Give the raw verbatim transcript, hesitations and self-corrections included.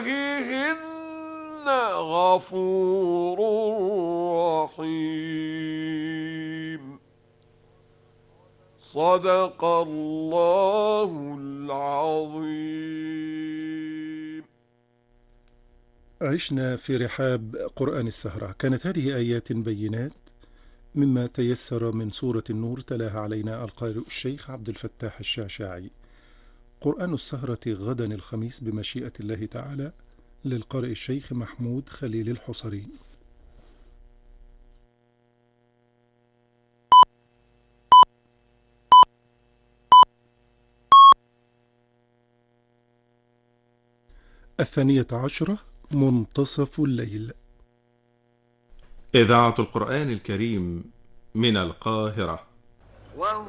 هن غفور رحيم. صدق الله العظيم. عشنا في رحاب قرآن السهرة. كانت هذه آيات بينات مما تيسر من سورة النور، تلاها علينا القارئ الشيخ عبد الفتاح الشعشاعي. قرآن السهرة غدا الخميس بمشيئة الله تعالى، للقارئ الشيخ محمود خليل الحصري. الثانية عشرة، منتصف الليل. إذاعة القرآن الكريم من القاهرة.